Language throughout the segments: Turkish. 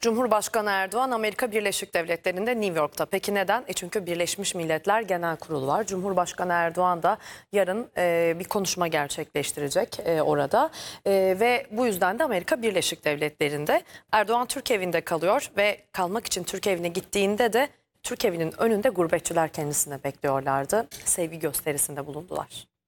Cumhurbaşkanı Erdoğan Amerika Birleşik Devletleri'nde New York'ta. Peki neden? Çünkü Birleşmiş Milletler Genel Kurulu var. Cumhurbaşkanı Erdoğan da yarın bir konuşma gerçekleştirecek orada. Ve bu yüzden de Amerika Birleşik Devletleri'nde. Erdoğan Türk evinde kalıyor ve kalmak için Türk evine gittiğinde de Türk evinin önünde gurbetçiler kendisini bekliyorlardı. Sevgi gösterisinde bulundular.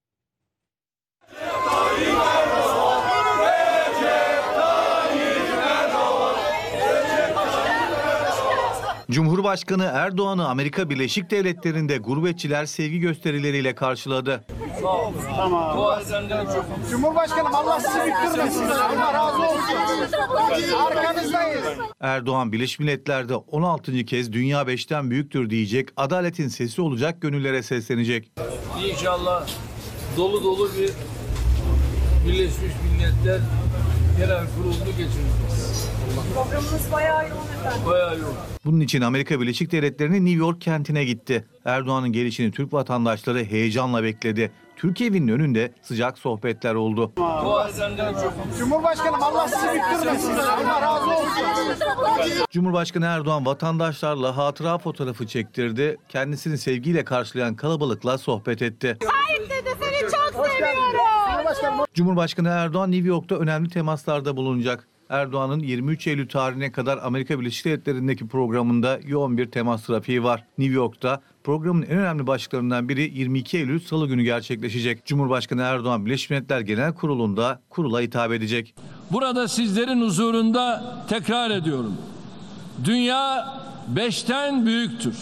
Cumhurbaşkanı Erdoğan'ı Amerika Birleşik Devletleri'nde gurbetçiler sevgi gösterileriyle karşıladı. Tamam. Cumhurbaşkanım Allah sizi bitirmesin. Allah razı olsun. Arkanızdayız. Erdoğan Birleşmiş Milletler'de 16. kez dünya 5'ten büyüktür diyecek, adaletin sesi olacak, gönüllere seslenecek. İnşallah dolu dolu bir Birleşmiş Milletler Genel Kurulu'nu geçireceğiz. Programımız bayağı yoğun efendim. Bayağı yoğun. Bunun için Amerika Birleşik Devletleri'nin New York kentine gitti. Erdoğan'ın gelişini Türk vatandaşları heyecanla bekledi. Türk evinin önünde sıcak sohbetler oldu. Cumhurbaşkanım Allah sizi bitirmesin. Allah razı olsun. Cumhurbaşkanı Erdoğan vatandaşlarla hatıra fotoğrafı çektirdi. Kendisini sevgiyle karşılayan kalabalıkla sohbet etti. Tayyip dede seni çok seviyorum. Cumhurbaşkanı Erdoğan New York'ta önemli temaslarda bulunacak. Erdoğan'ın 23 Eylül tarihine kadar Amerika Birleşik Devletleri'ndeki programında yoğun bir temas trafiği var. New York'ta programın en önemli başlıklarından biri 22 Eylül Salı günü gerçekleşecek. Cumhurbaşkanı Erdoğan Birleşmiş Milletler Genel Kurulu'nda kurula hitap edecek. Burada sizlerin huzurunda tekrar ediyorum. Dünya 5'ten büyüktür.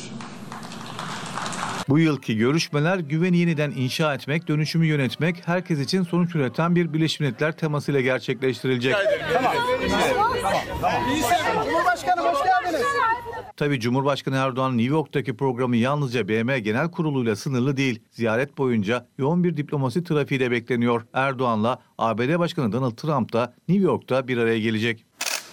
Bu yılki görüşmeler güveni yeniden inşa etmek, dönüşümü yönetmek, herkes için sonuç üreten bir Birleşmiş Milletler temasıyla gerçekleştirilecek. Cumhurbaşkanım hoş geldiniz. Tabii Cumhurbaşkanı Erdoğan'ın New York'taki programı yalnızca BM Genel Kurulu'yla sınırlı değil. Ziyaret boyunca yoğun bir diplomasi trafiği de bekleniyor. Erdoğan'la ABD Başkanı Donald Trump da New York'ta bir araya gelecek.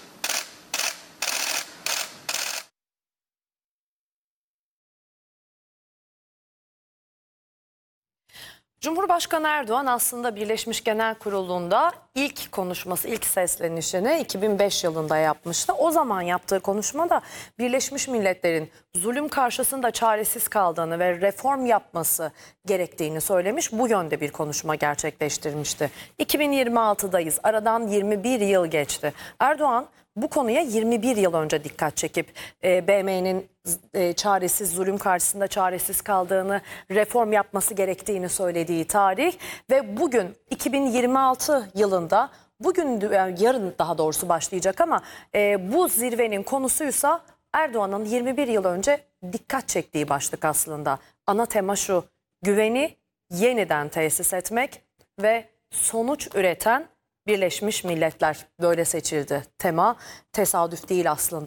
Cumhurbaşkanı Erdoğan aslında Birleşmiş Genel Kurulu'nda ilk konuşması, ilk seslenişini 2005 yılında yapmıştı. O zaman yaptığı konuşmada Birleşmiş Milletler'in zulüm karşısında çaresiz kaldığını ve reform yapması gerektiğini söylemiş. Bu yönde bir konuşma gerçekleştirmişti. 2026'dayız. Aradan 21 yıl geçti. Erdoğan bu konuya 21 yıl önce dikkat çekip BM'nin çaresiz, zulüm karşısında çaresiz kaldığını, reform yapması gerektiğini söylediği tarih ve bugün 2026 yılında yarın daha doğrusu başlayacak ama bu zirvenin konusuysa Erdoğan'ın 21 yıl önce dikkat çektiği başlık aslında. Ana tema şu: güveni yeniden tesis etmek ve sonuç üreten Birleşmiş Milletler, böyle seçildi. Tema tesadüf değil aslında.